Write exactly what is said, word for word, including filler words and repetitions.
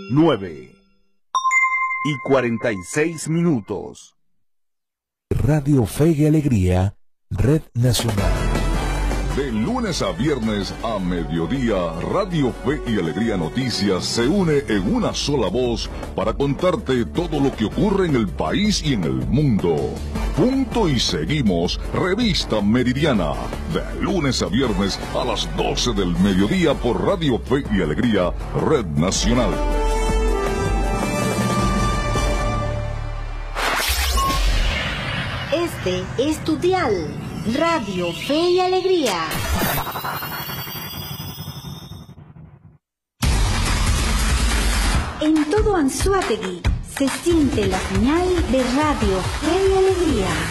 nueve y cuarenta y seis minutos. Radio Fe y Alegría, Red Nacional. De lunes a viernes a mediodía, Radio Fe y Alegría Noticias se une en una sola voz para contarte todo lo que ocurre en el país y en el mundo. Punto y seguimos, Revista Meridiana, de lunes a viernes a las doce del mediodía por Radio Fe y Alegría, Red Nacional. Este es tu dial, Radio Fe y Alegría. En todo Anzoátegui se siente la señal de Radio Fe y Alegría.